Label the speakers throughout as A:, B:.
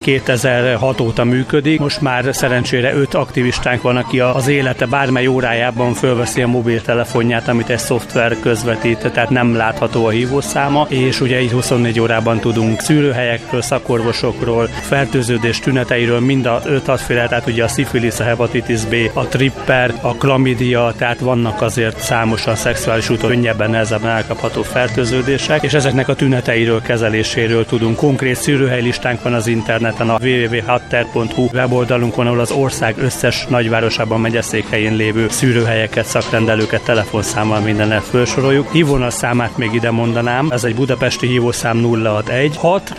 A: 2006 óta működik. Most már szerencsére 5 aktivistánk van, aki az élete bármely órájában fölveszi a mobiltelefonját, amit egy szoftver közvetít, tehát nem látható a hívószáma, és ugye így 24 órában tudunk szűrőhelyekről, szakorvosokról, fertőződés tüneteiről, mind a 5-6 féle, tehát ugye a szifilisz, a hepatitis B, a tripper, a klamidia, tehát vannak azért számosan szexuális úton könnyebben, nehezebben elkapható fertőződések, és ezeknek a tüneteiről, kezeléséről tudunk. Konkrét szűrőhelylistánk van az interneten, a www.hatter.hu weboldalunkon, ahol az ország összes nagyvárosában, megyeszékhelyén lévő szűrőhelyeket, szakrendelőket telefonszámmal mindennel felsoroljuk. Hívónalszámát még ide mondanám, ez egy budapesti hívószám 061 6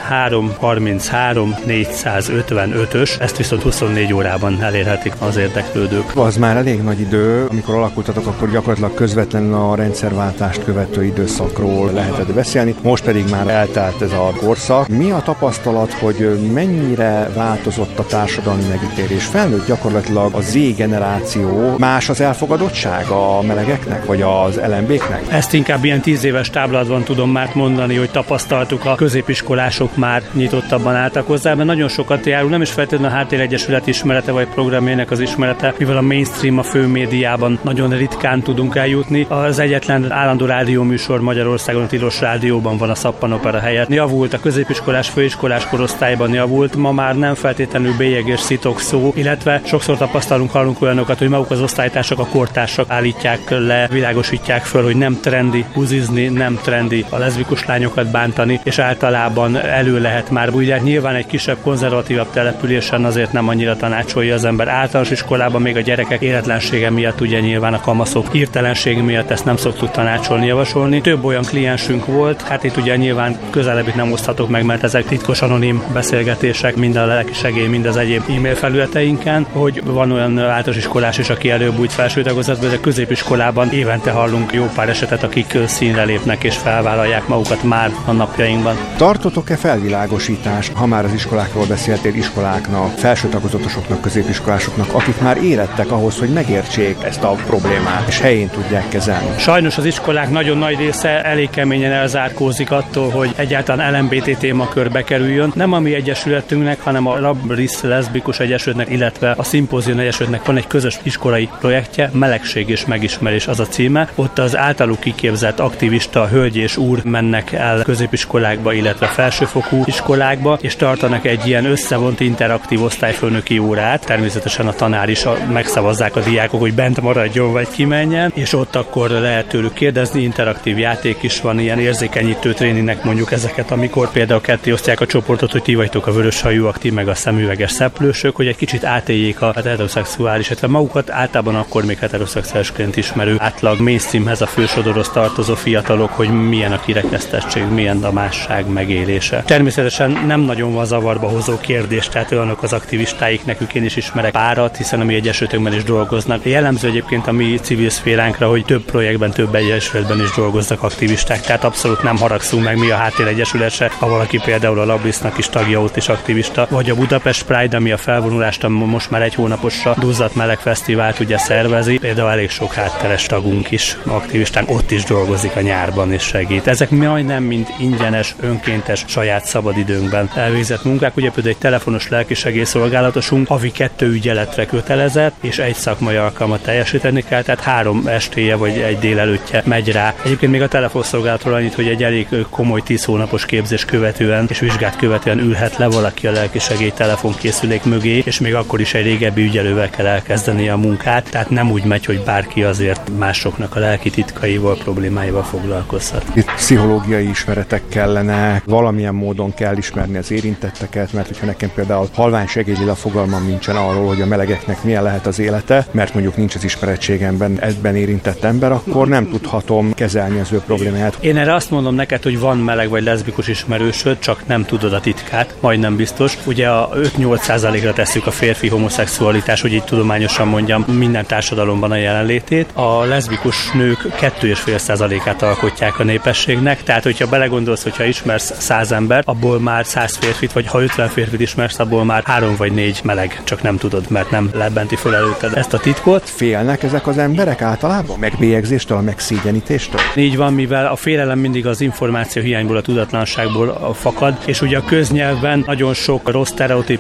A: 333 455-ös, ezt viszont 24 órában elérhetik az érdeklődők.
B: Az már elég nagy idő, amikor alakultatok, akkor gyakorlatilag közvetlenül a rendszerváltást követő időszakról lehetett beszélni, most pedig már eltelt ez a korszak. Mi a tapasztalat, hogy mennyire változott a társadalmi megítélés? Felnőtt gyakorlatilag a Z generáció, más az elfogadottság a melegeknek, vagy az LMB-knek?
A: Ezt inkább ilyen 10 éves táblatban tudom már mondani, hogy tapasztaltuk, a középiskolások már nyitottabban álltak hozzá, mert nagyon sokat járul, nem is feltétlenül a Háttér Egyesület ismerete, vagy programjának az ismerete, mivel a mainstream, a főmédiában nagyon ritkán tudunk eljutni. Az egyetlen állandó rádióműsor Magyarországon, a Tilos Rádióban van, a Szappanopera helyett. Javult, a középiskolás, főiskolás korosztályban javult, ma már nem feltétlenül bélyeg és szitok szó, illetve sokszor tapasztalunk, hallunk olyanokat, hogy maguk az osztálytársak, a kortársak állítják le, világosítják föl, hogy nem trendi buzizni, nem trendi a leszbikus lányokat bántani, és általában elő lehet már bújni. Nyilván egy kisebb, konzervatívabb településen azért nem annyira tanácsolja az ember. Általános iskolában még a gyerekek életlensége miatt, ugye nyilván a kamaszok hirtelenség miatt ezt nem szoktuk tanácsolni, javasolni. Több olyan kliensünk volt, hát itt ugye nyilván közelebbit nem oszthatok meg, mert ezek titkos anonim beszélgetések, mind a lelki segély, mind az egyéb e-mail felületeinken, hogy van olyan általános iskolás is, aki előbújt felső tagozatba, de a középiskolában évente hallunk jó pár esetet, akik színre lépnek és felvállalják magukat már a napjainkban.
B: Tartotok-e felvilágosítást, ha már az iskolákról beszéltél, iskoláknak, felső tagozatosoknak, középiskolásoknak, akik már érettek ahhoz, hogy megértsék ezt a problémát, és helyén tudják kezelni? Sajnos
A: az iskolák nagyon nagy része elég keményen elzárkózik attól, hogy egyáltalán LMBT témakörbe kerüljön. Nem a mi egyesületünknek, hanem a Labris Leszbikus Egyesületnek, illetve a Szimpózium Egyesületnek van egy közös iskolai projektje, Melegség és megismerés az a címe. Ott az általuk kiképzett aktivista hölgy és úr mennek el középiskolákba, illetve felsőfokú iskolákba, és tartanak egy ilyen összevont interaktív osztályfőnöki órát. Természetesen a tanár is megszavazzák a diákok, hogy bent maradjon vagy kimenjen, és ott akkor lehet tőlük kérdezni, interaktív játék is van, ilyen érzékenyítő tréningnek mondjuk ezeket, amikor például ketté osztják a csoportot, hogy ti vagytok a vöröshajúak, ti meg a szemüveges szeplősök, hogy egy kicsit átéljék a heteroszexuális, illetve magukat általában akkor még heteroszexuálisként ismerő átlag mainstreamhez, a fősodorhoz tartozó fiatalok, hogy milyen a kirekesztettség, milyen a másság megélése. Természetesen nem nagyon van zavarba hozó kérdés, tehát olyanok az aktivistáik, nekük én is ismerek párat, hiszen a mi egyesületünkben is dolgoznak. Jellemző egyébként a mi civil szféránkra, hogy több projektben, több egyesületben is dolgoznak aktivisták, tehát abszolút nem haragszunk meg mi a Háttér Egyesületre, ha valaki például a Labrisnak is tagja, ott is aktivista, vagy a Budapest Pride, ami a felvonulást, most már egy hónaposra duzzadt meleg fesztivált ugye szervezi, például elég sok hátteres tagunk is, aktivistánk ott is dolgozik a nyárban és segít. Ezek majdnem mind ingyenes, önkéntes, saját szabadidőnkben elvégzett munkák, ugye például egy telefonos lelkisegélyszolgálatosunk havi 2 ügyeletre kötelezett, és egy szakmai alkalmat teljesíteni kell, tehát 3 estéje vagy egy délelőttje megy rá. Egyébként még a telefonszolgálatról annyit, hogy egy elég komoly 10 hónapos képzés követően és vizsgát követően ülhet le valaki a lelkisegély telefonkészülék mögé, és még akkor is egy régebbi ügyelővel kell elkezdeni a munkát, tehát nem úgy megy, hogy bárki azért másoknak a lelki titkaival, problémáival foglalkozhat.
B: Itt pszichológiai ismeretek kellene, valamilyen módon kell ismerni az érintetteket, mert hogyha nekem például halvány segédlila fogalmam nincsen arról, hogy a melegeknek milyen lehet az élete, mert mondjuk nincs az ismerettségemben ebben érintett ember, akkor nem tudhatom kezelni az ő problémáját.
A: Én erre azt mondom neked, hogy van meleg vagy leszbikus ismerősöd, csak nem tudod a titkát, majdnem biztos. Ugye a 5-8%-ra tesszük a férfi homoszexualitás, hogy így tudományosan mondjam, minden társadalomban a jelenlétét. A leszbikus nők 2,5%-át alkotják a népességnek, tehát hogyha belegondolsz, hogyha ismersz 100 embert, abból már 100 férfit, vagy ha 50 férfit ismersz, abból már 3 vagy 4 meleg, csak nem tudod, mert nem lebenti föl előtted ezt a titkot.
B: Félnek ezek az emberek általában? Megbélyegzéstől, a megszégyenítéstől?
A: Így van, mivel a félelem mindig az információ hiányból, a tudatlanságból fakad, és ugye a köznyelvben nagyon sok rossz sztereotíp